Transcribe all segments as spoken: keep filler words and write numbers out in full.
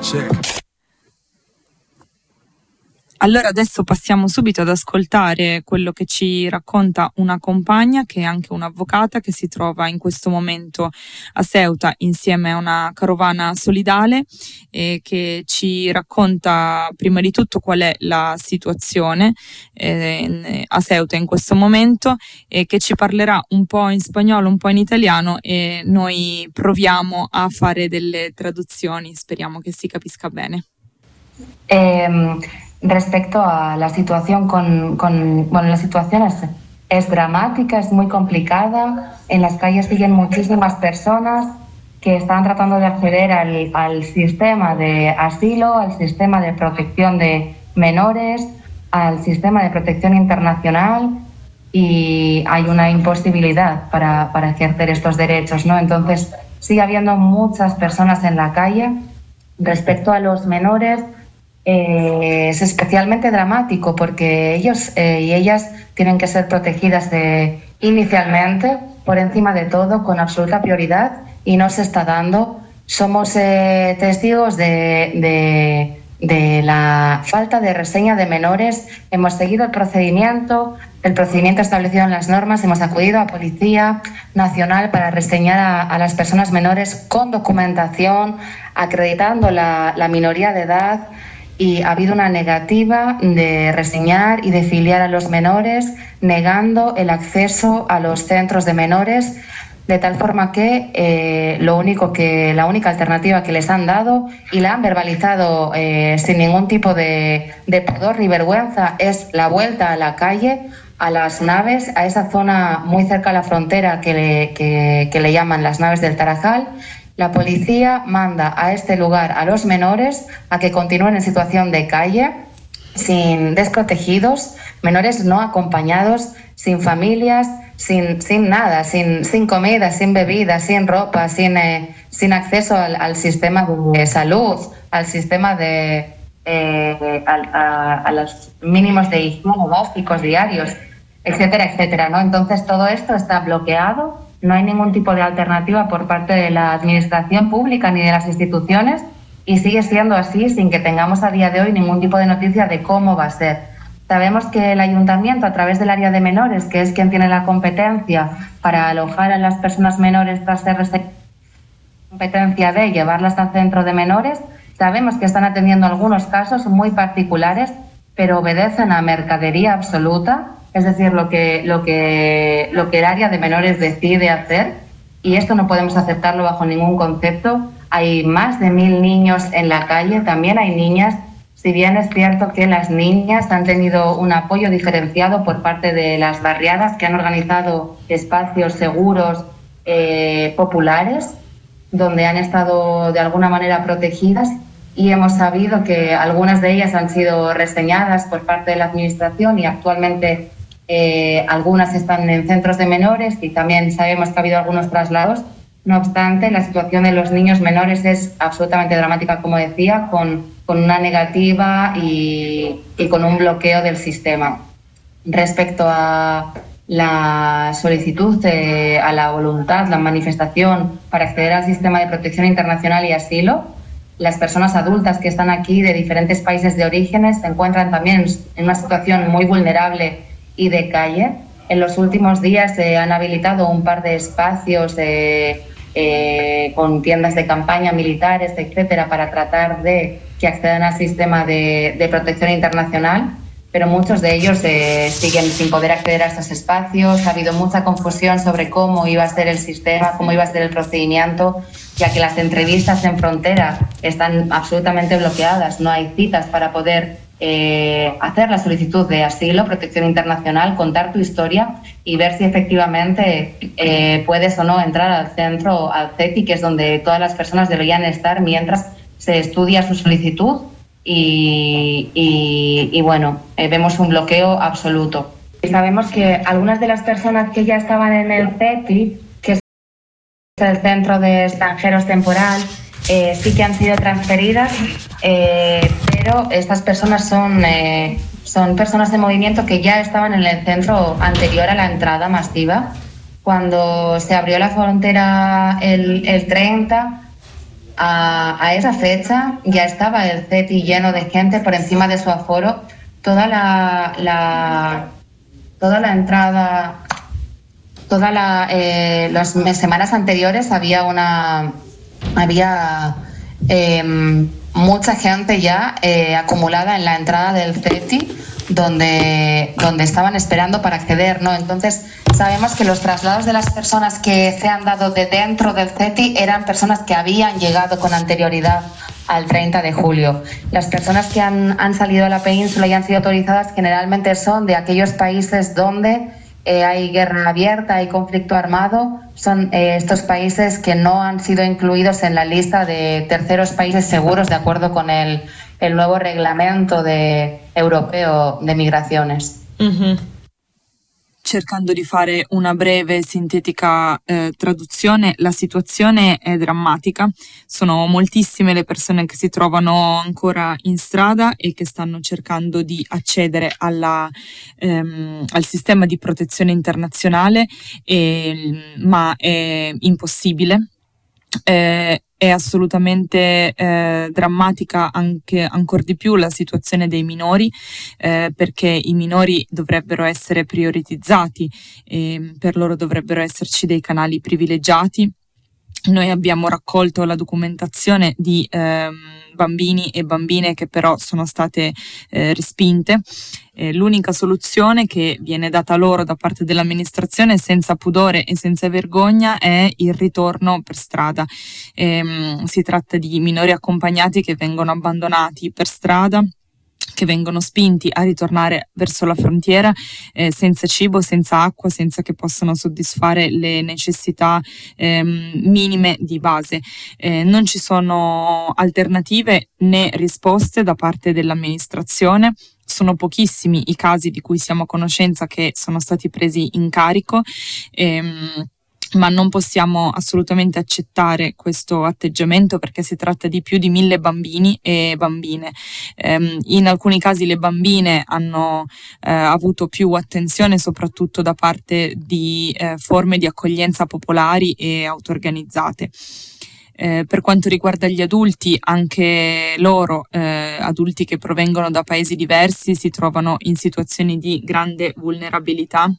Allora adesso passiamo subito ad ascoltare quello che ci racconta una compagna che è anche un'avvocata che si trova in questo momento a Ceuta insieme a una carovana solidale e che ci racconta prima di tutto qual è la situazione eh, a Ceuta in questo momento e che ci parlerà un po' in spagnolo, un po' in italiano e noi proviamo a fare delle traduzioni, speriamo che si capisca bene. Eh, Respecto a la situación con, con bueno, la situación es, es dramática, es muy complicada. En las calles siguen muchísimas personas que están tratando de acceder al, al sistema de asilo, al sistema de protección de menores, al sistema de protección internacional y hay una imposibilidad para, para ejercer estos derechos, ¿no? Entonces sigue habiendo muchas personas en la calle. Respecto a los menores, Eh, es especialmente dramático porque ellos eh, y ellas tienen que ser protegidas de, inicialmente, por encima de todo, con absoluta prioridad y no se está dando. Somos eh, testigos de, de, de la falta de reseña de menores. Hemos seguido el procedimiento, el procedimiento establecido en las normas, hemos acudido a Policía Nacional para reseñar a, a las personas menores con documentación, acreditando la, la minoría de edad. Y ha habido una negativa de reseñar y de filiar a los menores, negando el acceso a los centros de menores, de tal forma que eh, lo único que la única alternativa que les han dado y la han verbalizado eh, sin ningún tipo de, de pudor ni vergüenza es la vuelta a la calle, a las naves, a esa zona muy cerca a la frontera que le, que, que le llaman las naves del Tarajal. La policía manda a este lugar a los menores a que continúen en situación de calle, sin desprotegidos, menores no acompañados, sin familias, sin, sin nada, sin, sin comida, sin bebida, sin ropa, sin, eh, sin acceso al, al sistema de salud, al sistema de eh, a, a, a los mínimos de higiene básicos diarios, etcétera, etcétera, ¿no? Entonces todo esto está bloqueado. No hay ningún tipo de alternativa por parte de la administración pública ni de las instituciones y sigue siendo así sin que tengamos a día de hoy ningún tipo de noticia de cómo va a ser. Sabemos que el ayuntamiento, a través del área de menores, que es quien tiene la competencia para alojar a las personas menores tras ser competencia de llevarlas al centro de menores, sabemos que están atendiendo algunos casos muy particulares, pero obedecen a mercadería absoluta. Es decir, lo que, lo, que, lo que el área de menores decide hacer, y esto no podemos aceptarlo bajo ningún concepto. Hay más de mil niños en la calle, también hay niñas, si bien es cierto que las niñas han tenido un apoyo diferenciado por parte de las barriadas que han organizado espacios seguros, eh, populares, donde han estado de alguna manera protegidas. Y hemos sabido que algunas de ellas han sido reseñadas por parte de la administración y actualmente eh, algunas están en centros de menores y también sabemos que ha habido algunos traslados. No obstante, la situación de los niños menores es absolutamente dramática, como decía, con, con una negativa y, y con un bloqueo del sistema. Respecto a la solicitud, de, a la voluntad, la manifestación para acceder al sistema de protección internacional y asilo, las personas adultas que están aquí de diferentes países de orígenes se encuentran también en una situación muy vulnerable y de calle. En los últimos días se han habilitado un par de espacios de, eh, con tiendas de campaña militares, etcétera, para tratar de que accedan al sistema de, de protección internacional, pero muchos de ellos eh, siguen sin poder acceder a estos espacios. Ha habido mucha confusión sobre cómo iba a ser el sistema, cómo iba a ser el procedimiento, ya que las entrevistas en frontera están absolutamente bloqueadas. No hay citas para poder eh, hacer la solicitud de asilo, protección internacional, contar tu historia y ver si efectivamente eh, puedes o no entrar al centro, al C E T I, que es donde todas las personas deberían estar mientras se estudia su solicitud. Y, y, y bueno, eh, vemos un bloqueo absoluto. Sabemos que algunas de las personas que ya estaban en el C E T I, que es el Centro de Extranjeros Temporal, eh, sí que han sido transferidas, eh, pero estas personas son, eh, son personas de movimiento que ya estaban en el centro anterior a la entrada masiva. Cuando se abrió la frontera el, el treinta, a, a esa fecha ya estaba el C E T I lleno de gente por encima de su aforo. Toda la, la toda la entrada, todas la, eh, las semanas anteriores había una había eh, mucha gente ya eh, acumulada en la entrada del C E T I, donde, donde estaban esperando para acceder, ¿no? Entonces sabemos que los traslados de las personas que se han dado de dentro del C E T I eran personas que habían llegado con anterioridad al treinta de julio. Las personas que han, han salido a la península y han sido autorizadas generalmente son de aquellos países donde eh, hay guerra abierta, hay conflicto armado. Son eh, estos países que no han sido incluidos en la lista de terceros países seguros de acuerdo con el, el nuevo reglamento de, europeo de migraciones. Mm-hmm. Cercando di fare una breve, sintetica eh, traduzione, la situazione è drammatica, sono moltissime le persone che si trovano ancora in strada e che stanno cercando di accedere alla, ehm, al sistema di protezione internazionale, e, ma è impossibile. Eh, È assolutamente eh, drammatica anche ancora di più la situazione dei minori, eh, perché i minori dovrebbero essere prioritizzati e per loro dovrebbero esserci dei canali privilegiati. Noi abbiamo raccolto la documentazione di eh, bambini e bambine che però sono state eh, respinte. Eh, l'unica soluzione che viene data loro da parte dell'amministrazione senza pudore e senza vergogna è il ritorno per strada. Eh, si tratta di minori accompagnati che vengono abbandonati per strada, che vengono spinti a ritornare verso la frontiera eh, senza cibo, senza acqua, senza che possano soddisfare le necessità ehm, minime di base. Eh, non ci sono alternative né risposte da parte dell'amministrazione. Sono pochissimi i casi di cui siamo a conoscenza che sono stati presi in carico. Ehm, ma non possiamo assolutamente accettare questo atteggiamento perché si tratta di più di mille bambini e bambine. Um, in alcuni casi le bambine hanno uh, avuto più attenzione soprattutto da parte di uh, forme di accoglienza popolari e auto-organizzate. Eh, per quanto riguarda gli adulti, anche loro, eh, adulti che provengono da paesi diversi, si trovano in situazioni di grande vulnerabilità.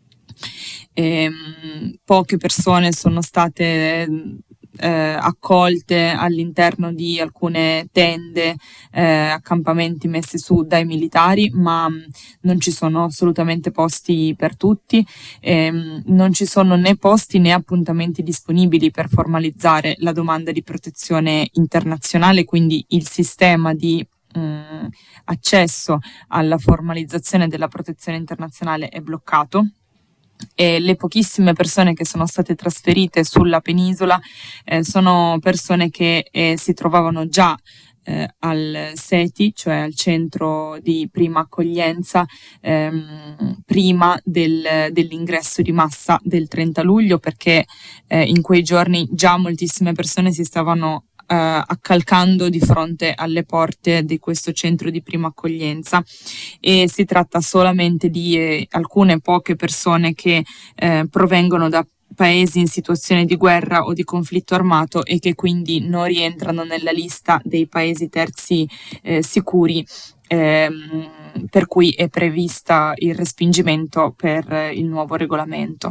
E, mh, poche persone sono state eh, accolte all'interno di alcune tende, eh, accampamenti messi su dai militari, ma mh, non ci sono assolutamente posti per tutti, e, mh, non ci sono né posti né appuntamenti disponibili per formalizzare la domanda di protezione internazionale, quindi il sistema di mh, accesso alla formalizzazione della protezione internazionale è bloccato. E le pochissime persone che sono state trasferite sulla penisola eh, sono persone che eh, si trovavano già eh, al S E T I, cioè al centro di prima accoglienza, ehm, prima del, dell'ingresso di massa del trenta luglio, perché eh, in quei giorni già moltissime persone si stavano Uh, accalcando di fronte alle porte di questo centro di prima accoglienza, e si tratta solamente di eh, alcune poche persone che eh, provengono da paesi in situazione di guerra o di conflitto armato e che quindi non rientrano nella lista dei paesi terzi eh, sicuri, ehm, per cui è prevista il respingimento per eh, il nuovo regolamento.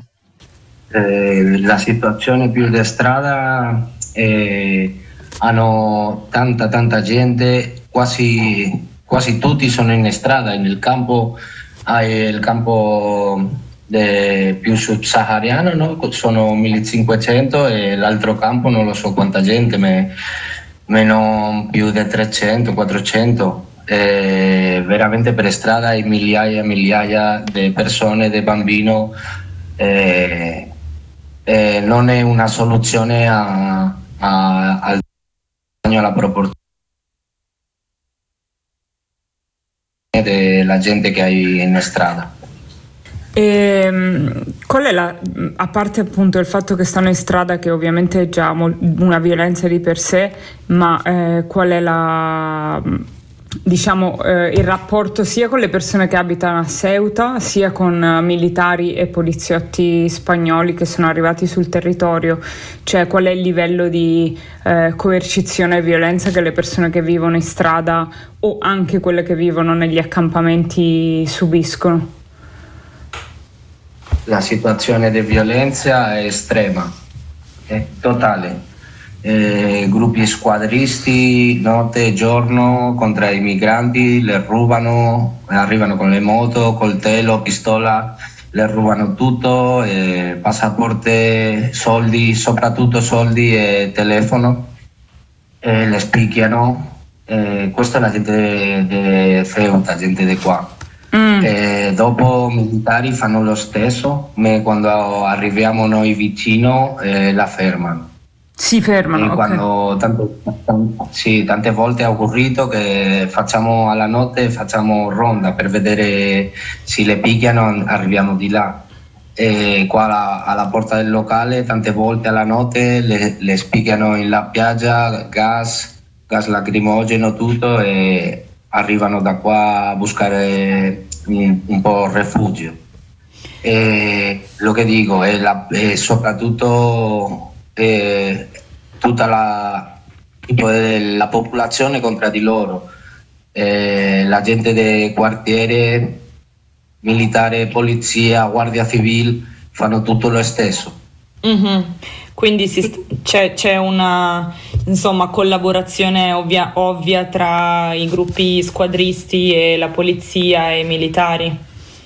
Eh, la situazione più di strada è hanno tanta tanta gente, quasi quasi tutti sono in strada. Nel campo hai il campo de, più subsahariano, no? Sono millecinquecento, e l'altro campo non lo so quanta gente, me, meno più di trecento quattrocento. E veramente per strada hai migliaia e migliaia di persone, di bambini. E, e non è una soluzione a, a, al alla proporzione della gente che hai in strada. E, qual è la, a parte appunto il fatto che stanno in strada, che ovviamente è già una violenza di per sé, ma eh, qual è la, diciamo eh, il rapporto sia con le persone che abitano a Ceuta sia con uh, militari e poliziotti spagnoli che sono arrivati sul territorio, cioè qual è il livello di eh, coercizione e violenza che le persone che vivono in strada o anche quelle che vivono negli accampamenti subiscono? La situazione di violenza è estrema, è totale. Eh, gruppi squadristi notte e giorno contro i migranti, le rubano, arrivano con le moto, coltello, pistola, le rubano tutto, eh, passaporti, soldi, soprattutto soldi e telefono, eh, le spicchiano. Eh, questa è la gente di Ceuta, gente di qua. Mm. E dopo i militari fanno lo stesso, ma quando arriviamo noi vicino eh, la fermano. Si fermano, quando, okay. tanto, tanto, sì, tante volte è occorrito che facciamo alla notte facciamo ronda per vedere se le picchiano, arriviamo di là. E qua alla, alla porta del locale tante volte alla notte le, le spicchiano in la spiaggia, gas, gas lacrimogeno, tutto, e arrivano da qua a buscare un, un po' rifugio. E lo che dico è, la, è soprattutto eh, tutta la, tipo, la popolazione contro di loro, eh, la gente del quartiere, militare, polizia, guardia civile, fanno tutto lo stesso. Mm-hmm. Quindi si, c'è, c'è una insomma collaborazione ovvia, ovvia tra i gruppi squadristi e la polizia e i militari?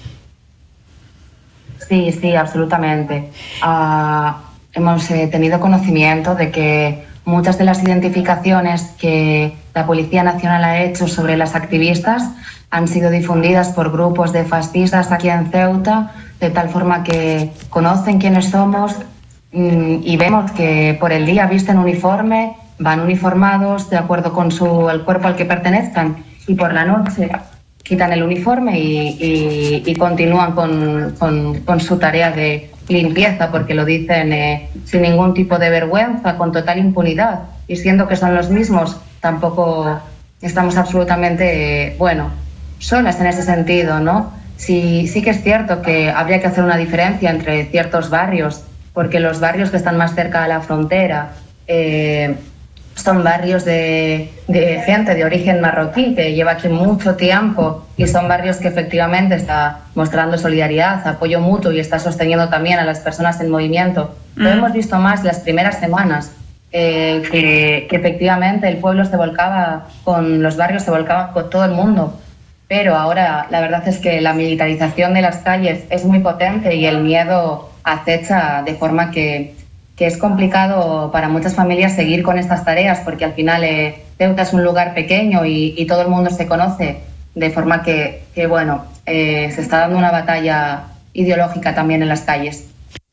Sí, sí, absolutamente. Uh, hemos eh, tenido conocimiento de que muchas de las identificaciones que la Policía Nacional ha hecho sobre las activistas han sido difundidas por grupos de fascistas aquí en Ceuta, de tal forma que conocen quiénes somos mm, y vemos que por el día visten uniforme, van uniformados de acuerdo con su, el cuerpo al que pertenezcan, y por la noche quitan el uniforme y, y, y continúan con, con, con su tarea de limpieza, porque lo dicen eh, sin ningún tipo de vergüenza, con total impunidad, y siendo que son los mismos, tampoco estamos absolutamente, eh, bueno, solas en ese sentido, ¿no? Sí, sí que es cierto que habría que hacer una diferencia entre ciertos barrios, porque los barrios que están más cerca de la frontera eh, son barrios de, de gente de origen marroquí que lleva aquí mucho tiempo, y son barrios que efectivamente está mostrando solidaridad, apoyo mutuo, y está sosteniendo también a las personas en movimiento. Mm. Lo hemos visto más las primeras semanas, eh, que, que efectivamente el pueblo se volcaba con los barrios, se volcaba con todo el mundo. Pero ahora la verdad es que la militarización de las calles es muy potente y el miedo acecha, de forma que, que es complicado para muchas familias seguir con estas tareas, porque al final eh, Ceuta es un lugar pequeño y, y todo el mundo se conoce, de forma que, que bueno, eh, se está dando una batalla ideologica también en las calles.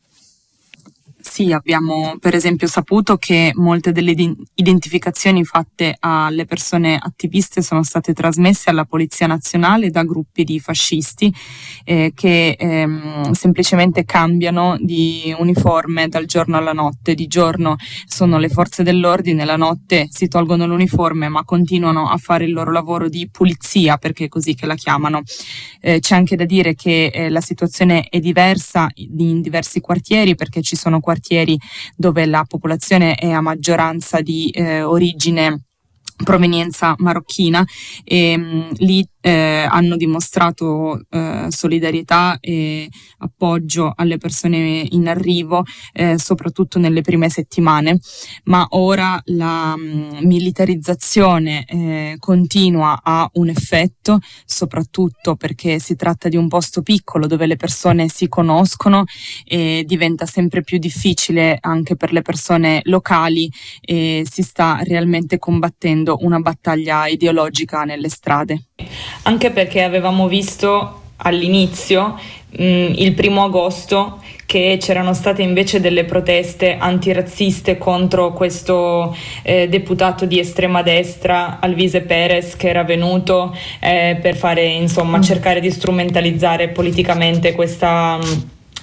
Sì, abbiamo per esempio saputo che molte delle identificazioni fatte alle persone attiviste sono state trasmesse alla Polizia Nazionale da gruppi di fascisti eh, che ehm, semplicemente cambiano di uniforme dal giorno alla notte. Di giorno sono le forze dell'ordine, la notte si tolgono l'uniforme ma continuano a fare il loro lavoro di pulizia, perché è così che la chiamano. Eh, c'è anche da dire che eh, la situazione è diversa in diversi quartieri, perché ci sono quartieri dove la popolazione è a maggioranza di eh, origine provenienza marocchina, e mh, lì eh, hanno dimostrato eh, solidarietà e appoggio alle persone in arrivo, eh, soprattutto nelle prime settimane, ma ora la mh, militarizzazione eh, continua a un effetto, soprattutto perché si tratta di un posto piccolo dove le persone si conoscono, e diventa sempre più difficile anche per le persone locali, e si sta realmente combattendo una battaglia ideologica nelle strade. Anche perché avevamo visto all'inizio, mh, il primo agosto, che c'erano state invece delle proteste antirazziste contro questo eh, deputato di estrema destra, Alvise Perez, che era venuto eh, per fare, insomma, cercare di strumentalizzare politicamente questa mh,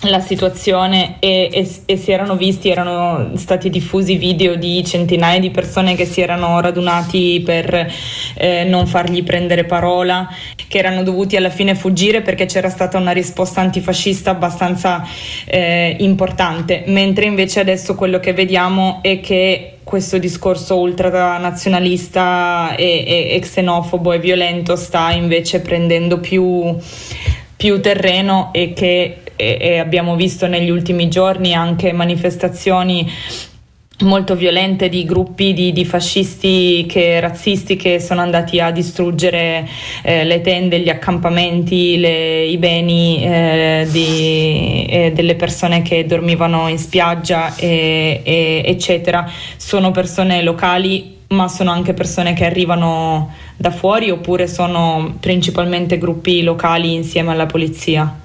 la situazione e, e, e si erano visti, erano stati diffusi video di centinaia di persone che si erano radunati per eh, non fargli prendere parola, che erano dovuti alla fine fuggire perché c'era stata una risposta antifascista abbastanza eh, importante, mentre invece adesso quello che vediamo è che questo discorso ultranazionalista e, e, e xenofobo e violento sta invece prendendo più, più terreno e che E, e abbiamo visto negli ultimi giorni anche manifestazioni molto violente di gruppi di, di fascisti che, razzisti che sono andati a distruggere eh, le tende, gli accampamenti, le, i beni eh, di, eh, delle persone che dormivano in spiaggia e, e, eccetera. Sono persone locali, ma sono anche persone che arrivano da fuori, oppure sono principalmente gruppi locali insieme alla polizia?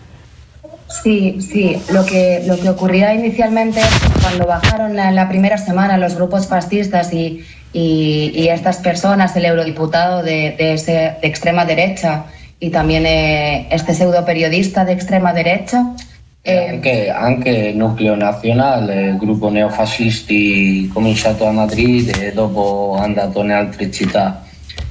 Sí, sí. Lo que, lo que ocurría inicialmente cuando bajaron en la primera semana los grupos fascistas y, y, y estas personas, el eurodiputado de, de, ese, de extrema derecha y también eh, este pseudo periodista de extrema derecha. Eh, anche, anche il nucleo nazionale, il gruppo neofascisti cominciato a Madrid e dopo è andato in altre città.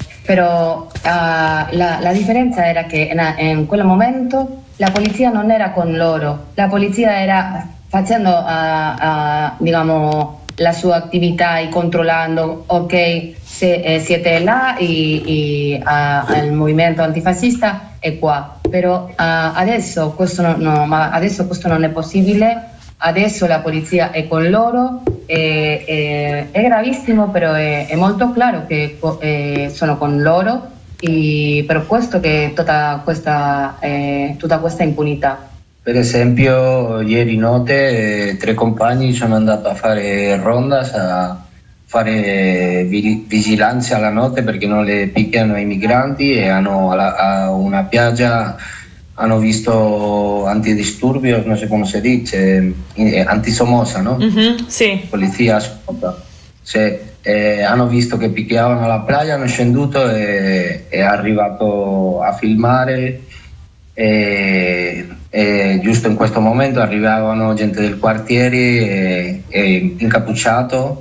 Pero uh, la, la differenza era che in, in quel momento la polizia non era con loro, la polizia era facendo uh, uh, diciamo, la sua attività e controllando, ok, se eh, siete là e, e uh, il movimento antifascista è qua, però uh, adesso, questo no, no, ma adesso questo non è possibile, adesso la polizia è con loro, è, è, è gravissimo, però è, è molto chiaro che eh, sono con loro. E per questo che tutta questa, eh, tutta questa impunità. Per esempio, ieri notte eh, tre compagni sono andati a fare rondas, a fare vi- vigilanza alla notte perché non le picchiano i migranti e hanno alla, a una piaggia hanno visto antidisturbios, non so come si dice, eh, antisomosa, no? Mm-hmm, sì. Polizia ascolta. Sì. Eh, hanno visto che picchiavano alla playa, hanno scenduto e è arrivato a filmare e, e giusto in questo momento arrivavano gente del quartiere e, e incappucciato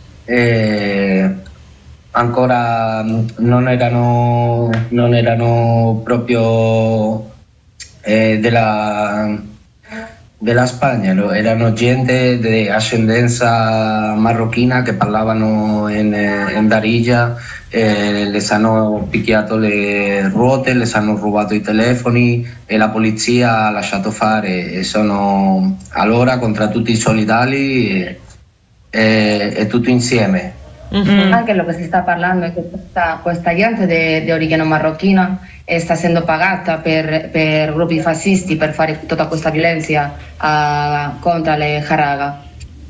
e ancora non erano, non erano proprio eh, della della Spagna, no? Erano gente di ascendenza marocchina che parlavano in, in Darija, eh, les hanno picchiato le ruote, les hanno rubato i telefoni e la polizia ha lasciato fare e sono allora contro tutti i solidali e, e, e tutto insieme. Mm-hmm. Anche lo che si sta parlando è che questa, questa gente di origine marocchina sta essendo pagata per, per gruppi fascisti per fare tutta questa violenza uh, contro le Jaraga.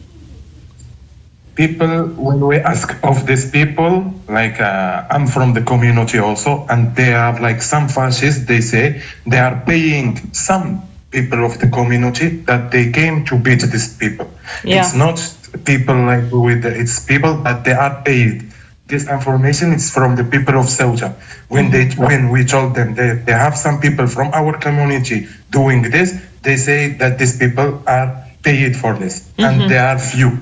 People, when we ask of these people, like uh, I'm from the community also, and they are like some fascists, they say they are paying some people of the community that they came to beat these people. Yeah. It's not people like with it's people, but they are paid. This information is from the people of Ceuta. When they, when we told them that they have some people from our community doing this, they say that these people are paid for this, mm-hmm. and they are few.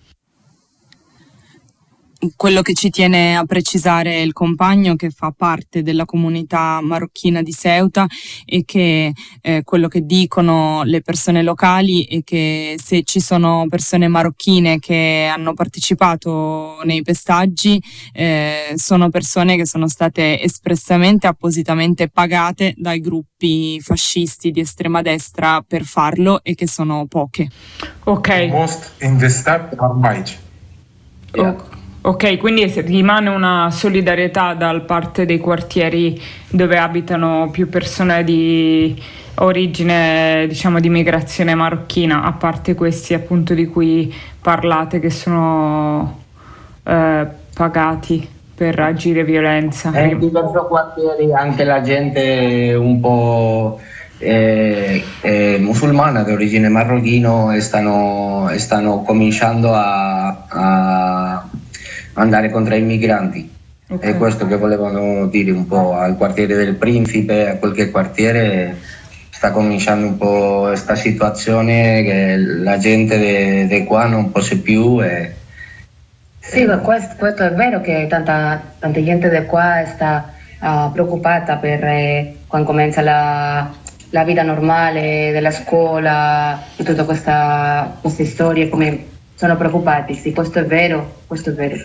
Quello che ci tiene a precisare il compagno che fa parte della comunità marocchina di Ceuta è che eh, quello che dicono le persone locali è che se ci sono persone marocchine che hanno partecipato nei pestaggi eh, sono persone che sono state espressamente, appositamente pagate dai gruppi fascisti di estrema destra per farlo e che sono poche. Ok. Most in the step are white. Yeah. Oh. Ok, quindi rimane una solidarietà da parte dei quartieri dove abitano più persone di origine, diciamo, di migrazione marocchina, a parte questi appunto di cui parlate che sono eh, pagati per agire violenza. In diversi quartieri anche la gente un po' eh, eh, musulmana di origine marocchina stanno, stanno cominciando a, a andare contro i migranti. Okay. È questo che volevano dire un po' al quartiere del Principe, a qualche quartiere sta cominciando un po' questa situazione che la gente di qua non può più. E, sì, questo, questo è vero che tanta, tanta gente di qua sta uh, preoccupata per eh, quando comincia la, la vita normale della scuola e tutta questa, queste storie, come sono preoccupati. Sì, questo è vero, questo è vero.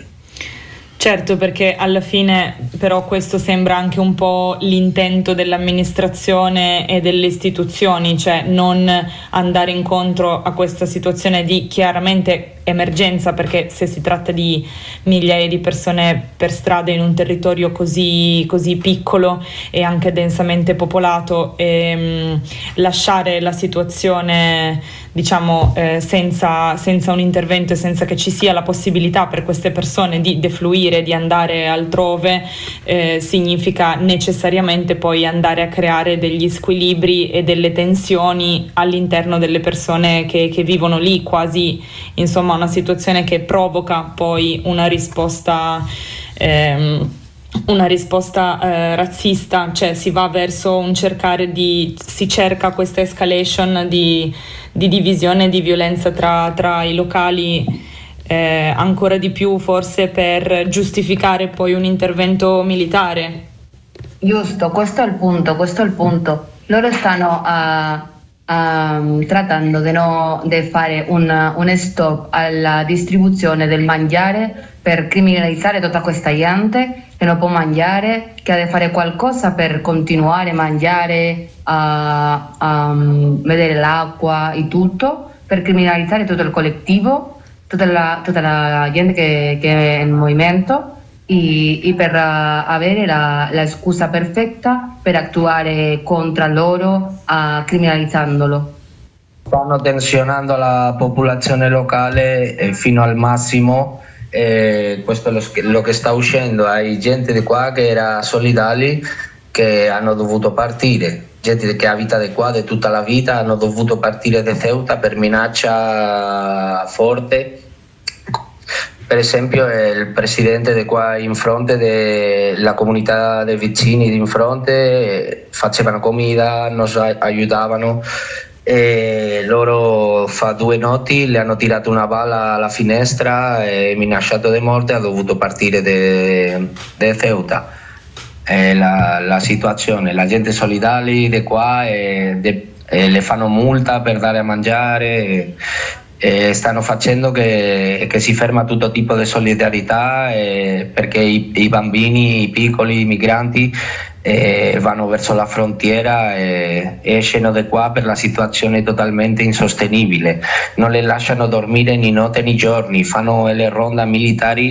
Certo, perché alla fine però questo sembra anche un po' l'intento dell'amministrazione e delle istituzioni, cioè non andare incontro a questa situazione di chiaramente emergenza, perché se si tratta di migliaia di persone per strada in un territorio così, così piccolo e anche densamente popolato, ehm, lasciare la situazione diciamo eh, senza, senza un intervento e senza che ci sia la possibilità per queste persone di defluire, di andare altrove, eh, significa necessariamente poi andare a creare degli squilibri e delle tensioni all'interno delle persone che, che vivono lì, quasi insomma una situazione che provoca poi una risposta ehm, una risposta eh, razzista, cioè si va verso un cercare di si cerca questa escalation di, di divisione, di violenza tra, tra i locali, eh, ancora di più forse per giustificare poi un intervento militare. Giusto, questo è il punto, questo è il punto. Loro stanno uh, um, trattando di no, di fare un, un stop alla distribuzione del mangiare per criminalizzare tutta questa gente che non può mangiare, che deve fare qualcosa per continuare a mangiare, a, a vedere l'acqua e tutto, per criminalizzare tutto il collettivo, tutta la, tutta la gente che, che è in movimento e, e per uh, avere la, la scusa perfetta per attuare contro loro, uh, criminalizzandolo. Stanno tensionando la popolazione locale eh, fino al massimo. Eh, questo è lo, lo che sta uscendo. Hai gente di qua che era solidali, che hanno dovuto partire, gente che abita di qua di tutta la vita, hanno dovuto partire da Ceuta per minaccia forte. Per esempio il presidente di qua in fronte della comunità dei vicini in fronte facevano comida, nos aiutavano. E loro fa due notti le hanno tirato una balla alla finestra e minacciato di morte, ha dovuto partire da Ceuta. È la, la situazione, la gente solidale di qua e de, e le fanno multa per dare a mangiare e, e stanno facendo che, che si ferma tutto tipo di solidarietà e perché i, i bambini, i piccoli, i migranti E vanno verso la frontiera e escono da qua per la situazione totalmente insostenibile, non le lasciano dormire né notte né giorni, fanno le ronde militari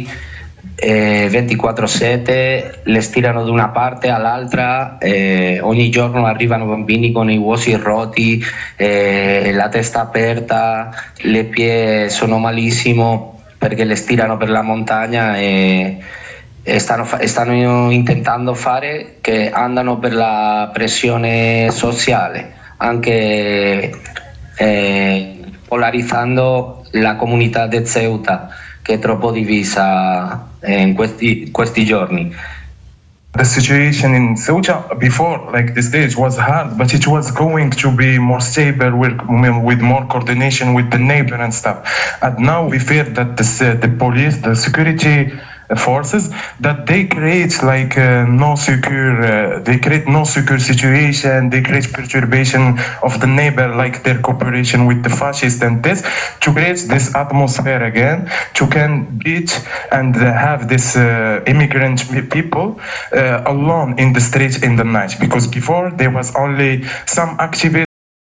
eh, ventiquattro sette, le stirano da una parte all'altra, eh, ogni giorno arrivano bambini con i usi rotti, eh, la testa aperta, le piedi sono malissimo perché le stirano per la montagna e E stanno, fa- stanno intentando fare che andano per la pressione sociale, anche eh, polarizzando la comunità di Ceuta, che è troppo divisa eh, in questi, questi giorni. The situation in Ceuta before, like the stage, was hard, but it was going to be more stable with, with more coordination with the neighbor and stuff. And now we fear that the, the police, the security forces, that they create like uh, no secure uh, they create no secure situation, they create perturbation of the neighbor, like their cooperation with the fascists and this, to create this atmosphere again, to can beat and uh, have this uh, immigrant people uh, alone in the streets in the night, because before there was only some activists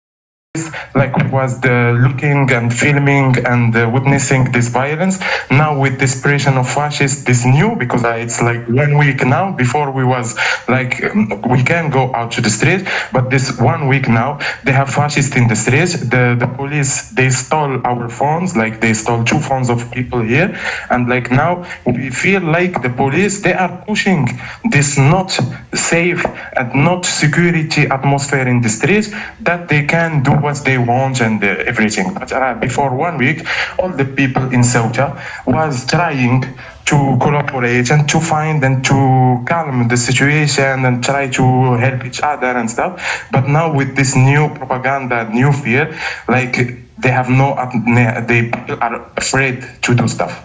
like was the looking and filming and uh, witnessing this violence. Now with this pressure of fascists, this new, because uh, it's like one week now. Before we was like um, we can go out to the street, but this one week now they have fascists in the streets. The the police, they stole our phones, like they stole two phones of people here, and like now we feel like the police, they are pushing this not safe and not security atmosphere in the streets, that they can do what they want and uh, everything. But uh, before one week, all the people in Ceuta was trying to collaborate and to find and to calm the situation and try to help each other and stuff. But now with this new propaganda, new fear, like they have no, they are afraid to do stuff.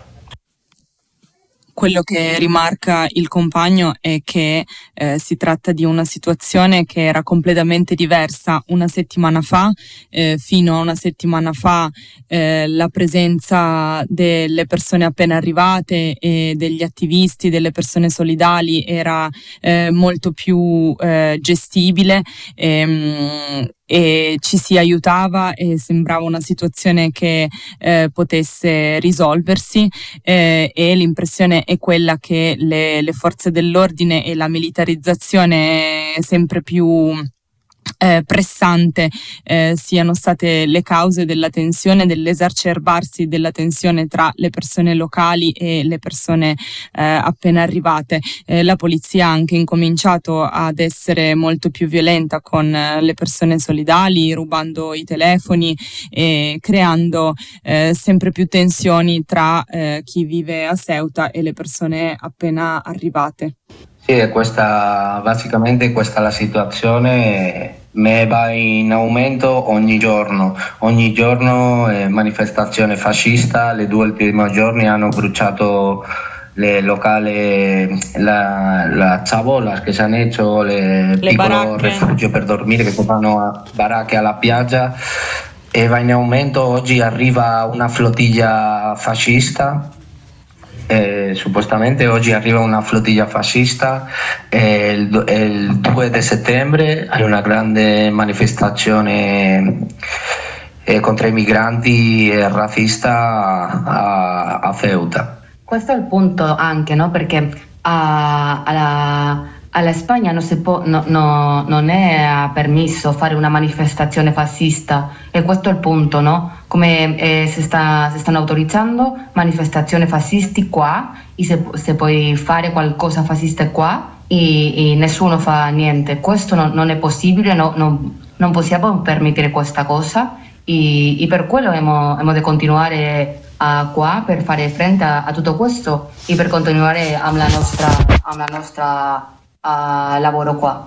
Quello che rimarca il compagno è che eh, si tratta di una situazione che era completamente diversa una settimana fa. Eh, fino a una settimana fa eh, la presenza delle persone appena arrivate e degli attivisti, delle persone solidali era eh, molto più eh, gestibile. Ehm, e ci si aiutava e sembrava una situazione che eh, potesse risolversi, eh, e l'impressione è quella che le, le forze dell'ordine e la militarizzazione sempre più Eh, pressante eh, siano state le cause della tensione, dell'esacerbarsi della tensione tra le persone locali e le persone eh, appena arrivate. Eh, la polizia ha anche incominciato ad essere molto più violenta con eh, le persone solidali, rubando i telefoni e creando eh, sempre più tensioni tra eh, chi vive a Ceuta e le persone appena arrivate. Sì, questa, basicamente questa è la situazione, me va in aumento ogni giorno, ogni giorno eh, manifestazione fascista, le due ultimi giorni hanno bruciato le locali, la, la chabolas che si hanno hecho, le, le piccolo rifugio per dormire che fanno a baracche alla piaggia, e va in aumento. Oggi arriva una flottiglia fascista. Eh, suppostamente oggi arriva una flottiglia fascista e il, il due di settembre hai una grande manifestazione eh, contro i migranti e razzista a, a Ceuta. Questo è il punto anche, no? Perché a, alla, alla Spagna non, si può, no, no, non è permesso fare una manifestazione fascista, e questo è il punto, no? Come eh, si, sta, si stanno autorizzando manifestazioni fascisti qua, e se, se puoi fare qualcosa fascista qua e, e nessuno fa niente. Questo no, non è possibile, no, no, non possiamo permettere questa cosa, e, e per quello abbiamo di continuare a, qua per fare frente a, a tutto questo e per continuare alla nostra, alla nostra uh, lavoro qua.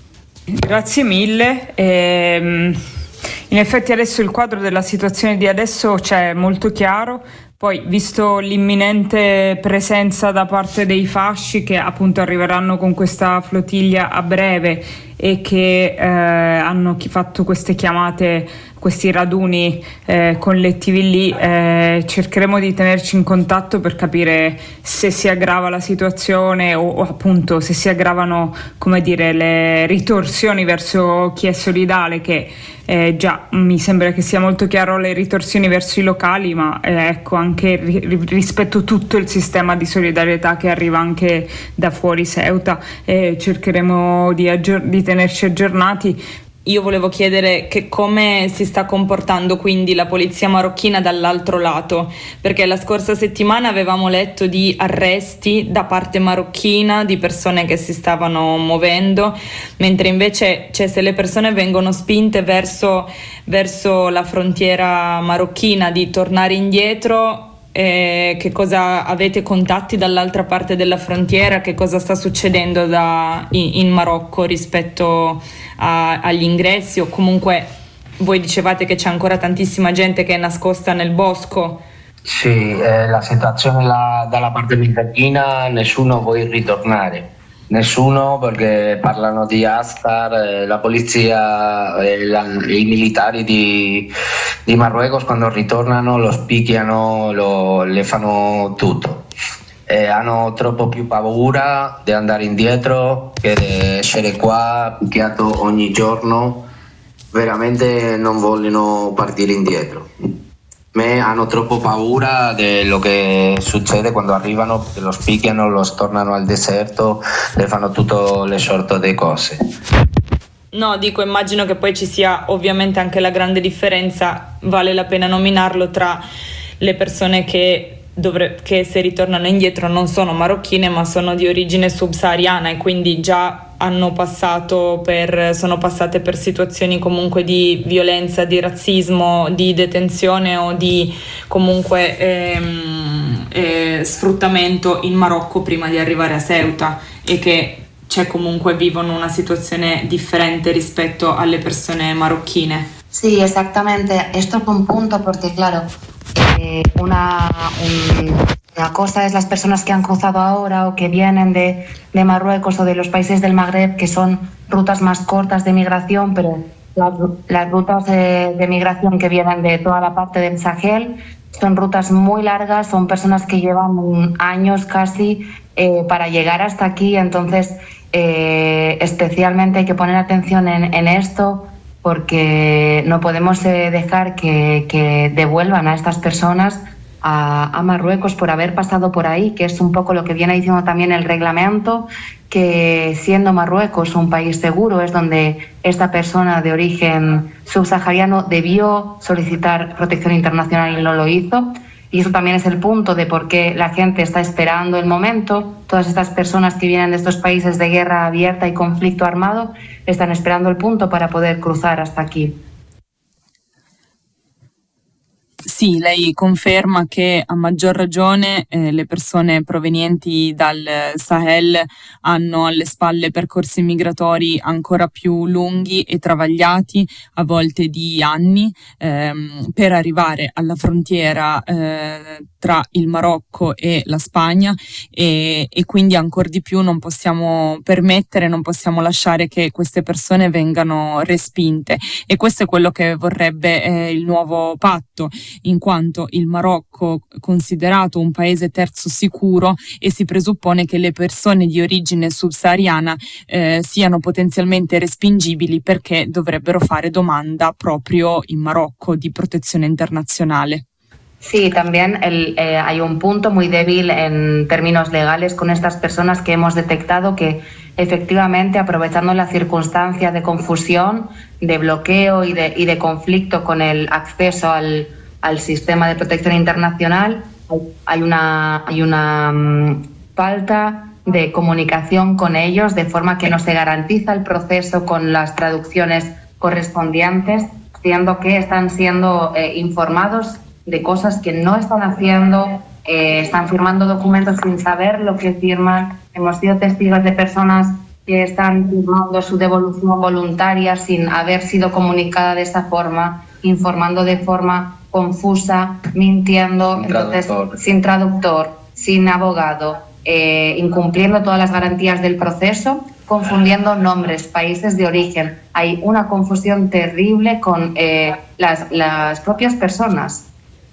Grazie mille. Ehm... In effetti adesso il quadro della situazione di adesso c'è molto chiaro, poi visto l'imminente presenza da parte dei fasci che appunto arriveranno con questa flottiglia a breve e che eh, hanno fatto queste chiamate, questi raduni eh, collettivi lì, eh, cercheremo di tenerci in contatto per capire se si aggrava la situazione o, o appunto se si aggravano, come dire, le ritorsioni verso chi è solidale, che eh, già mi sembra che sia molto chiaro le ritorsioni verso i locali, ma eh, ecco anche ri- rispetto tutto il sistema di solidarietà che arriva anche da fuori Ceuta, e cercheremo di, aggior- di tenerci aggiornati. Io volevo chiedere che come si sta comportando quindi la polizia marocchina dall'altro lato, perché la scorsa settimana avevamo letto di arresti da parte marocchina di persone che si stavano muovendo, mentre invece, cioè, se le persone vengono spinte verso, verso la frontiera marocchina di tornare indietro, Eh, che cosa avete contatti dall'altra parte della frontiera? Che cosa sta succedendo da, in, in Marocco rispetto a, agli ingressi? O comunque voi dicevate che c'è ancora tantissima gente che è nascosta nel bosco? Sì, eh, la situazione là, dalla parte marocchina, nessuno vuole ritornare. Nessuno, perché parlano di Astar, eh, la polizia e la, i militari di, di Marruecos quando ritornano lo spicchiano, lo, le fanno tutto. Eh, hanno troppo più paura di andare indietro che di essere qua picchiato ogni giorno, veramente non vogliono partire indietro. Me hanno troppo paura di quello che succede quando arrivano, perché lo spicchiano, lo tornano al deserto, le fanno tutte le sorte di cose. No, dico, immagino che poi ci sia ovviamente anche la grande differenza, vale la pena nominarlo, tra le persone che, dovre- che se ritornano indietro non sono marocchine ma sono di origine subsahariana e quindi già hanno passato per, sono passate per situazioni comunque di violenza, di razzismo, di detenzione o di comunque ehm, eh, sfruttamento in Marocco prima di arrivare a Ceuta e che c'è comunque vivono una situazione differente rispetto alle persone marocchine. Sí, exactamente. Esto es un punto porque, claro, eh, una, un, una cosa es las personas que han cruzado ahora o que vienen de, de Marruecos o de los países del Magreb, que son rutas más cortas de migración, pero las, las rutas de, de migración que vienen de toda la parte del Sahel son rutas muy largas, son personas que llevan años casi eh, para llegar hasta aquí, entonces eh, especialmente hay que poner atención en, en esto, porque no podemos eh, dejar que, que devuelvan a estas personas a, a Marruecos por haber pasado por ahí, que es un poco lo que viene diciendo también el reglamento, que siendo Marruecos un país seguro es donde esta persona de origen subsahariano debió solicitar protección internacional y no lo hizo. Y eso también es el punto de por qué la gente está esperando el momento. Todas estas personas que vienen de estos países de guerra abierta y conflicto armado están esperando el punto para poder cruzar hasta aquí. Sì, lei conferma che a maggior ragione eh, le persone provenienti dal Sahel hanno alle spalle percorsi migratori ancora più lunghi e travagliati, a volte di anni, ehm, per arrivare alla frontiera eh, tra il Marocco e la Spagna e, e quindi ancora di più non possiamo permettere, non possiamo lasciare che queste persone vengano respinte, e questo è quello che vorrebbe eh, il nuovo patto, in quanto il Marocco è considerato un paese terzo sicuro e si presuppone che le persone di origine subsahariana eh, siano potenzialmente respingibili perché dovrebbero fare domanda proprio in Marocco di protezione internazionale. Sí, también el, eh, hay un punto muy débil en términos legales con estas personas que hemos detectado que efectivamente, aprovechando la circunstancia de confusión, de bloqueo y de, y de conflicto con el acceso al, al sistema de protección internacional, hay una, hay una um, falta de comunicación con ellos, de forma que no se garantiza el proceso con las traducciones correspondientes, siendo que están siendo eh, informados de cosas que no están haciendo, eh, están firmando documentos sin saber lo que firman. Hemos sido testigos de personas que están firmando su devolución voluntaria sin haber sido comunicada de esa forma, informando de forma confusa, mintiendo, sin entonces traductor, sin, traductor, sin abogado, eh, incumpliendo todas las garantías del proceso, confundiendo nombres, países de origen. Hay una confusión terrible con eh, las, las propias personas.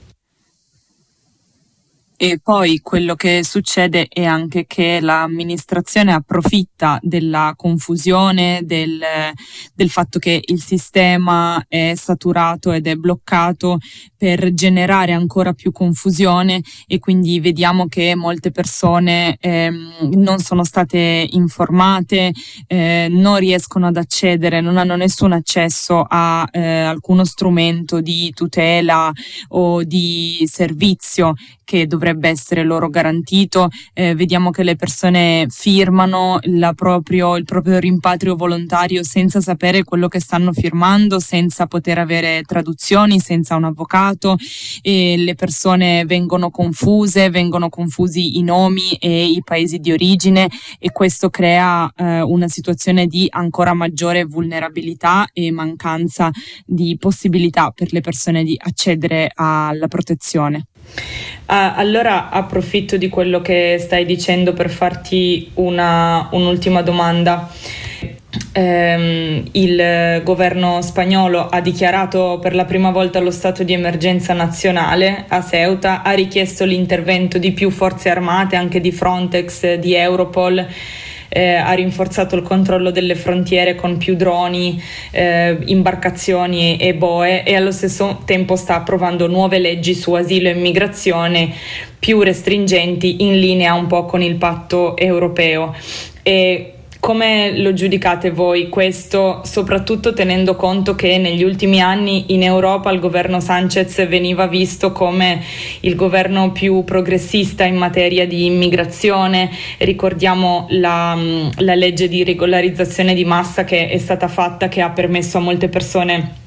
E poi quello che succede è anche che l'amministrazione approfitta della confusione, del, del fatto che il sistema è saturato ed è bloccato per generare ancora più confusione, e quindi vediamo che molte persone ehm, non sono state informate, eh, non riescono ad accedere, non hanno nessun accesso a eh, alcuno strumento di tutela o di servizio che dovrebbe essere loro garantito. Eh, vediamo che le persone firmano la proprio, il proprio rimpatrio volontario senza sapere quello che stanno firmando, senza poter avere traduzioni, senza un avvocato, e le persone vengono confuse, vengono confusi i nomi e i paesi di origine, e questo crea eh, una situazione di ancora maggiore vulnerabilità e mancanza di possibilità per le persone di accedere alla protezione. Ah, allora approfitto di quello che stai dicendo per farti una, un'ultima domanda. Eh, il governo spagnolo ha dichiarato per la prima volta lo stato di emergenza nazionale a Ceuta, ha richiesto l'intervento di più forze armate, anche di Frontex, di Europol. Eh, ha rinforzato il controllo delle frontiere con più droni, eh, imbarcazioni e boe, e allo stesso tempo sta approvando nuove leggi su asilo e immigrazione più restringenti, in linea un po' con il patto europeo. E come lo giudicate voi questo, soprattutto tenendo conto che negli ultimi anni in Europa il governo Sánchez veniva visto come il governo più progressista in materia di immigrazione? Ricordiamo la, la legge di regolarizzazione di massa che è stata fatta, che ha permesso a molte persone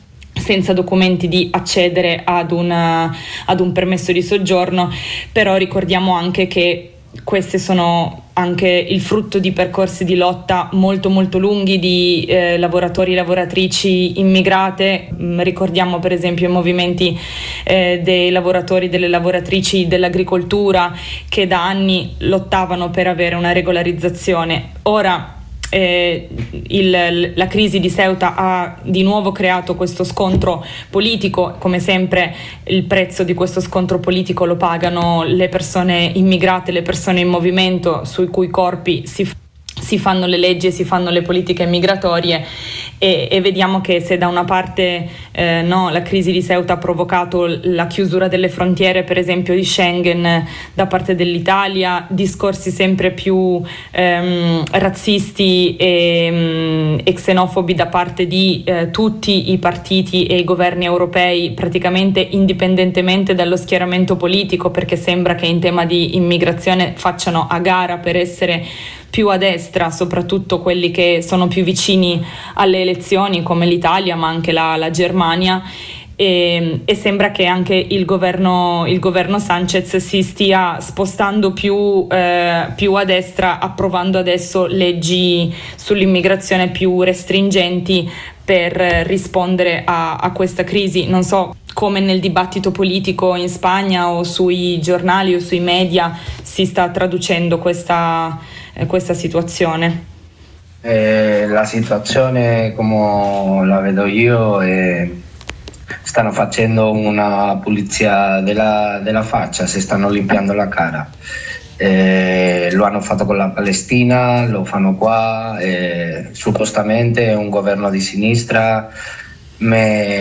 senza documenti di accedere ad un, ad un permesso di soggiorno, però ricordiamo anche che queste sono anche il frutto di percorsi di lotta molto molto lunghi di eh, lavoratori e lavoratrici immigrate. Mm, ricordiamo per esempio i movimenti eh, dei lavoratori e delle lavoratrici dell'agricoltura che da anni lottavano per avere una regolarizzazione. Ora Eh, il, la crisi di Ceuta ha di nuovo creato questo scontro politico. Come sempre il prezzo di questo scontro politico lo pagano le persone immigrate, le persone in movimento, sui cui corpi si si fanno le leggi e si fanno le politiche migratorie, e, e vediamo che se da una parte eh, no, la crisi di Ceuta ha provocato la chiusura delle frontiere per esempio di Schengen da parte dell'Italia, discorsi sempre più ehm, razzisti e, mh, e xenofobi da parte di eh, tutti i partiti e i governi europei, praticamente indipendentemente dallo schieramento politico, perché sembra che in tema di immigrazione facciano a gara per essere più a destra, soprattutto quelli che sono più vicini alle elezioni come l'Italia ma anche la, la Germania, e, e sembra che anche il governo, il governo Sanchez si stia spostando più, eh, più a destra, approvando adesso leggi sull'immigrazione più restringenti per rispondere a, a questa crisi. Non so come nel dibattito politico in Spagna o sui giornali o sui media si sta traducendo questa, eh, questa situazione. Eh, la situazione, come la vedo io, è stanno facendo una pulizia della, della faccia, si stanno limpiando la cara. Eh, lo hanno fatto con la Palestina, lo fanno qua, eh, suppostamente è un governo di sinistra, ma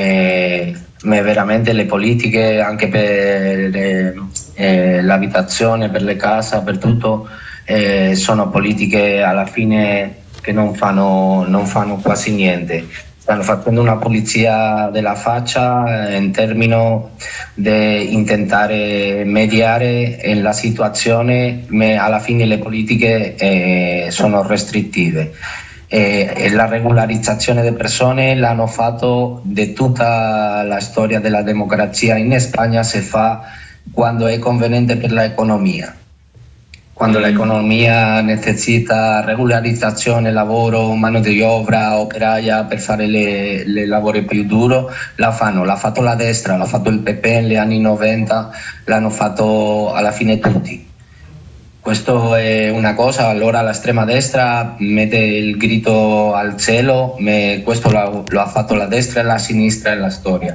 veramente le politiche anche per eh, eh, l'abitazione, per le case, per tutto, eh, sono politiche alla fine che non fanno, non fanno quasi niente. Stanno facendo una pulizia della faccia in termini di intentare mediare la situazione, ma alla fine le politiche eh, sono restrittive. E, e la regolarizzazione delle persone l'hanno fatto di tutta la storia della democrazia in Spagna, si fa quando è conveniente per l'economia. Quando l'economia necessita regolarizzazione, lavoro, mano di opera, operaia per fare le, le lavori più duro, la fanno. L'ha fatto la destra, l'ha fatto il P P negli anni novanta, l'hanno fatto alla fine tutti. Questo è una cosa, allora l'estrema destra mette il grido al cielo, ma questo lo, lo ha fatto la destra e la sinistra nella storia.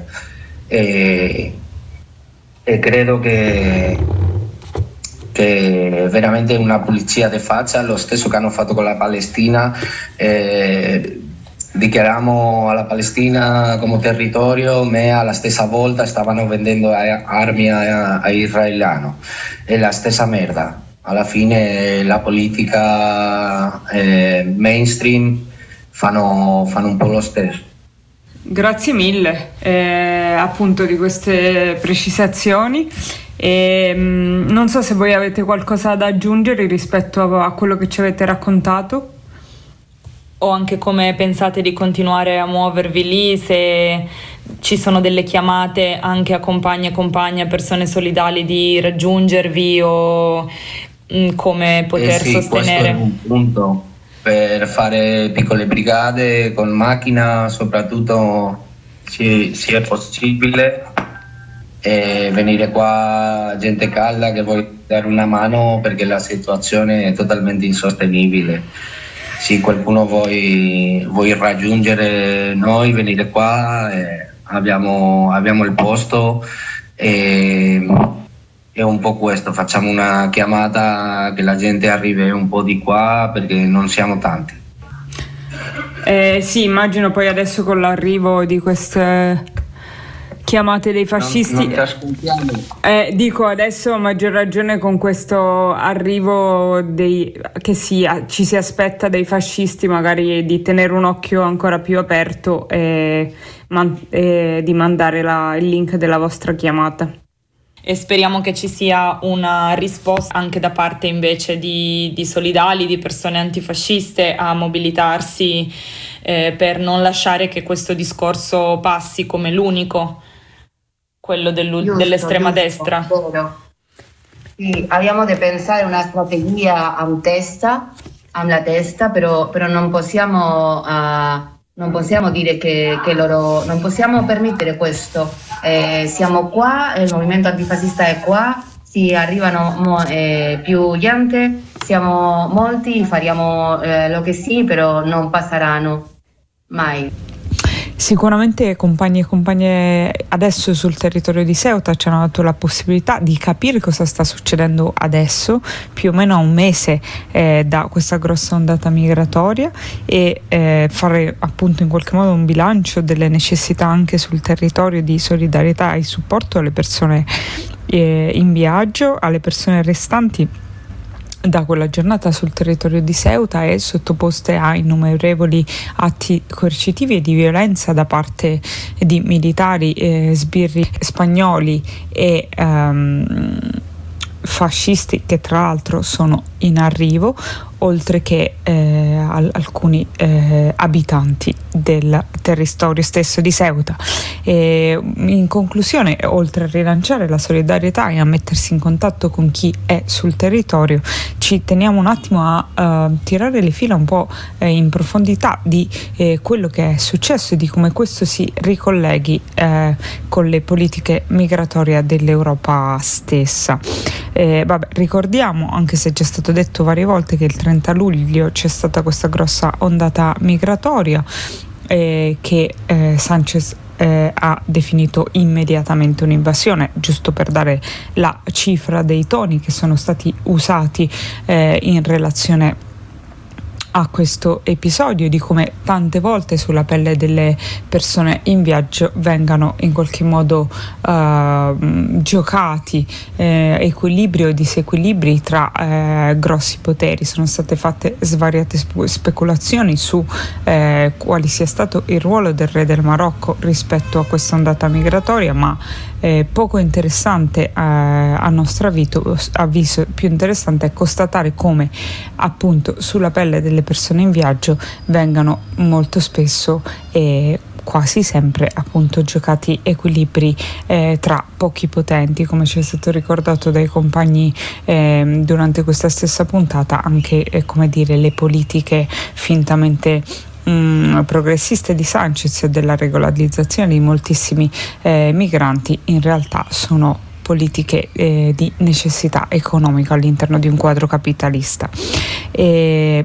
E, e credo che... che è veramente una pulizia di faccia, lo stesso che hanno fatto con la Palestina. Eh, dichiariamo la Palestina come territorio, ma alla stessa volta stavano vendendo armi a, a israeliano. È la stessa merda. Alla fine la politica eh, mainstream fanno, fanno un po' lo stesso. Grazie mille eh, appunto di queste precisazioni. E, mh, non so se voi avete qualcosa da aggiungere rispetto a, a quello che ci avete raccontato, o anche come pensate di continuare a muovervi lì, se ci sono delle chiamate anche a compagni e compagne, a persone solidali di raggiungervi, o mh, come poter eh sì, sostenere. Questo è un punto per fare piccole brigate con macchina, soprattutto se, se è possibile. E venire qua gente calda che vuole dare una mano perché la situazione è totalmente insostenibile. Se qualcuno vuoi, vuoi raggiungere noi, venire qua, eh, abbiamo, abbiamo il posto, e è un po' questo, facciamo una chiamata che la gente arrivi un po' di qua perché non siamo tanti. Eh, sì, immagino poi adesso con l'arrivo di queste chiamate dei fascisti, non, non ti ascoltiamo. Eh, dico adesso a maggior ragione con questo arrivo dei, che si, ci si aspetta dei fascisti, magari di tenere un occhio ancora più aperto e, man, e di mandare la, il link della vostra chiamata. e speriamo che ci sia una risposta anche da parte invece di, di solidali, di persone antifasciste a mobilitarsi eh, per non lasciare che questo discorso passi come l'unico, quello giusto, dell'estrema giusto, destra. Vero. Sì, abbiamo di pensare una strategia a testa, alla testa, però, però non possiamo, uh, non possiamo dire che, che loro, non possiamo permettere questo. Eh, siamo qua, il movimento antifascista è qua, si arrivano mo, eh, più gente, siamo molti, faremo eh, lo che sì, però non passeranno mai. Sicuramente compagni e compagne adesso sul territorio di Ceuta ci hanno dato la possibilità di capire cosa sta succedendo adesso, più o meno a un mese eh, da questa grossa ondata migratoria, e eh, fare appunto in qualche modo un bilancio delle necessità anche sul territorio di solidarietà e supporto alle persone eh, in viaggio, alle persone restanti da quella giornata sul territorio di Ceuta e sottoposte a innumerevoli atti coercitivi e di violenza da parte di militari, eh, sbirri spagnoli e ehm, fascisti, che tra l'altro sono in arrivo, oltre che eh, al- alcuni eh, abitanti del territorio stesso di Ceuta. E in conclusione, oltre a rilanciare la solidarietà e a mettersi in contatto con chi è sul territorio, ci teniamo un attimo a uh, tirare le fila un po' eh, in profondità di eh, quello che è successo e di come questo si ricolleghi eh, con le politiche migratorie dell'Europa stessa. Eh, vabbè, ricordiamo, anche se è già stato detto varie volte, che il trenta luglio c'è stata questa grossa ondata migratoria eh, che eh, Sanchez eh, ha definito immediatamente un'invasione, giusto per dare la cifra dei toni che sono stati usati eh, in relazione a questo episodio, di come tante volte sulla pelle delle persone in viaggio vengano in qualche modo uh, giocati eh, equilibri o disequilibri tra eh, grossi poteri. Sono state fatte svariate spe- speculazioni su eh, quale sia stato il ruolo del re del Marocco rispetto a questa ondata migratoria, ma eh, poco interessante eh, a nostro avviso, avviso più interessante è constatare come appunto sulla pelle delle persone in viaggio vengano molto spesso e quasi sempre appunto giocati equilibri eh, tra pochi potenti, come ci è stato ricordato dai compagni eh, durante questa stessa puntata, anche eh, come dire le politiche fintamente mh, progressiste di Sanchez e della regolarizzazione di moltissimi eh, migranti in realtà sono politiche eh, di necessità economica all'interno di un quadro capitalista. E,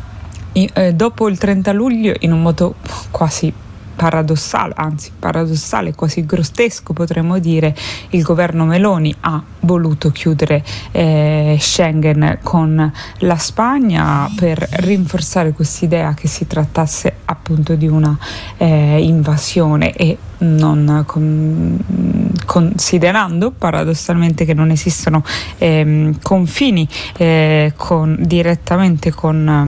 eh, dopo il trenta luglio, in un modo quasi paradossale, anzi paradossale, quasi grottesco potremmo dire, il governo Meloni ha voluto chiudere eh, Schengen con la Spagna per rinforzare quest'idea che si trattasse appunto di una eh, invasione e non con, considerando paradossalmente che non esistono eh, confini eh, con, direttamente con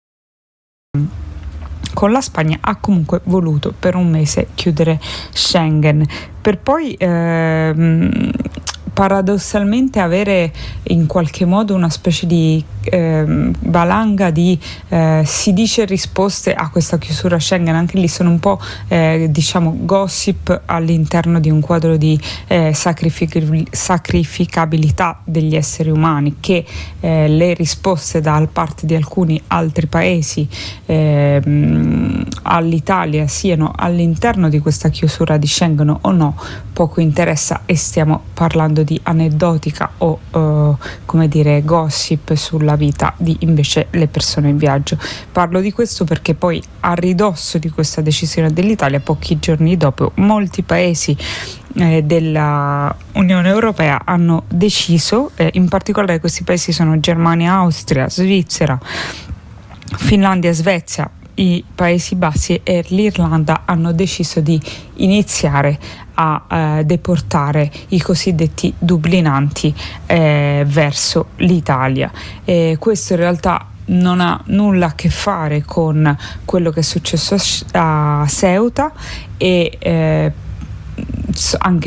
con la Spagna, ha comunque voluto per un mese chiudere Schengen, per poi ehm, paradossalmente avere in qualche modo una specie di eh, valanga di eh, si dice risposte a questa chiusura Schengen. Anche lì sono un po' eh, diciamo gossip all'interno di un quadro di eh, sacrific- sacrificabilità degli esseri umani, che eh, le risposte da parte di alcuni altri paesi eh, all'Italia siano all'interno di questa chiusura di Schengen o no poco interessa, e stiamo parlando di aneddotica o uh, come dire gossip sulla vita di invece le persone in viaggio. Parlo di questo perché poi a ridosso di questa decisione dell'Italia, pochi giorni dopo, molti paesi eh, della Unione Europea hanno deciso, eh, in particolare questi paesi sono Germania, Austria, Svizzera, Finlandia, Svezia, i Paesi Bassi e l'Irlanda, hanno deciso di iniziare a eh, deportare i cosiddetti dublinanti eh, verso l'Italia. E questo in realtà non ha nulla a che fare con quello che è successo a Ceuta e eh, anche lì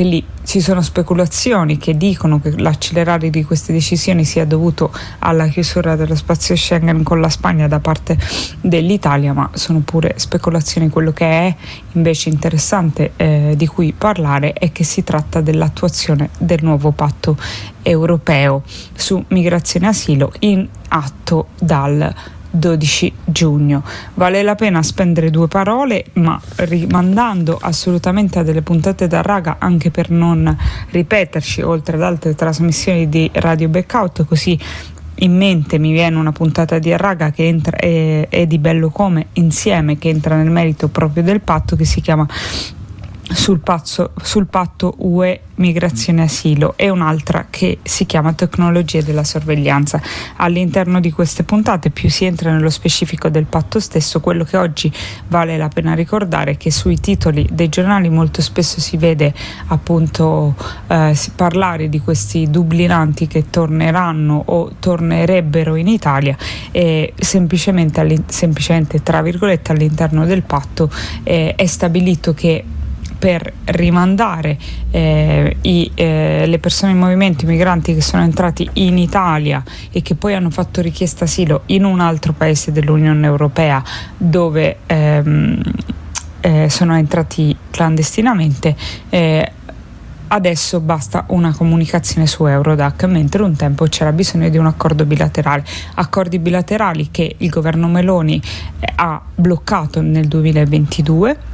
ci sono speculazioni che dicono che l'accelerare di queste decisioni sia dovuto alla chiusura dello spazio Schengen con la Spagna da parte dell'Italia, ma sono pure speculazioni. Quello che è invece interessante eh, di cui parlare è che si tratta dell'attuazione del nuovo patto europeo su migrazione e asilo in atto dal dodici giugno. Vale la pena spendere due parole, ma rimandando assolutamente a delle puntate da raga, anche per non ripeterci, oltre ad altre trasmissioni di Radio Blackout, così in mente mi viene una puntata di Arraga che entra è, è di Bello Come Insieme, che entra nel merito proprio del patto, che si chiama sul, pazzo, sul patto U E migrazione e asilo, e un'altra che si chiama tecnologie della sorveglianza. All'interno di queste puntate più si entra nello specifico del patto stesso. Quello che oggi vale la pena ricordare è che sui titoli dei giornali molto spesso si vede appunto eh, parlare di questi dublinanti che torneranno o tornerebbero in Italia, e semplicemente, semplicemente tra virgolette all'interno del patto eh, è stabilito che per rimandare eh, i, eh, le persone in movimento, i migranti che sono entrati in Italia e che poi hanno fatto richiesta asilo in un altro paese dell'Unione Europea dove ehm, eh, sono entrati clandestinamente, eh, adesso basta una comunicazione su Eurodac, mentre un tempo c'era bisogno di un accordo bilaterale. Accordi bilaterali che il governo Meloni eh, ha bloccato nel duemilaventidue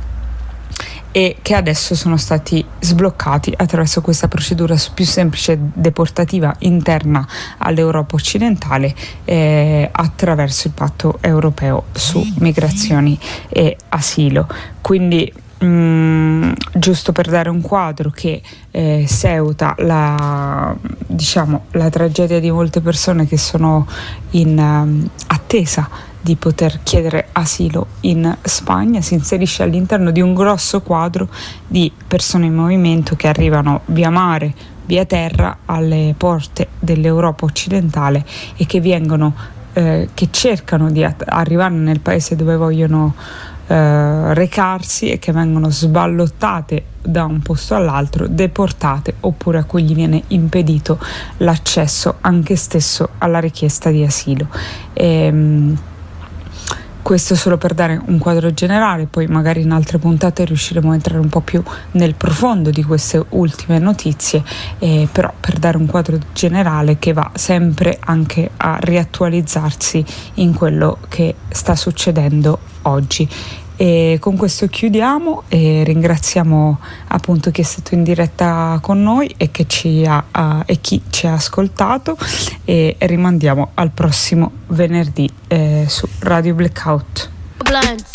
e che adesso sono stati sbloccati attraverso questa procedura più semplice deportativa interna all'Europa occidentale, eh, attraverso il patto europeo su migrazioni e asilo. Quindi mh, giusto per dare un quadro, che eh, Ceuta, la, diciamo, la tragedia di molte persone che sono in um, attesa di poter chiedere asilo in Spagna si inserisce all'interno di un grosso quadro di persone in movimento che arrivano via mare, via terra alle porte dell'Europa occidentale e che vengono eh, che cercano di at- arrivare nel paese dove vogliono eh, recarsi e che vengono sballottate da un posto all'altro, deportate, oppure a cui gli viene impedito l'accesso anche stesso alla richiesta di asilo. E, questo solo per dare un quadro generale, poi magari in altre puntate riusciremo a entrare un po' più nel profondo di queste ultime notizie, eh, però per dare un quadro generale che va sempre anche a riattualizzarsi in quello che sta succedendo oggi. E con questo chiudiamo e ringraziamo appunto chi è stato in diretta con noi e, che ci ha, uh, e chi ci ha ascoltato, e rimandiamo al prossimo venerdì eh, su Radio Blackout.